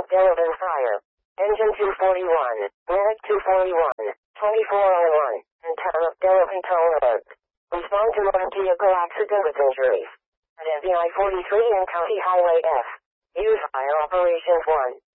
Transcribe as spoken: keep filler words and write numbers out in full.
Delavan Fire. Engine two forty-one, Relic two forty-one, twenty-four oh one, and Town of Delavan Toll Road. Respond to motor vehicle accident with injuries. At M B I forty-three and County Highway F. Use Fire Operations one.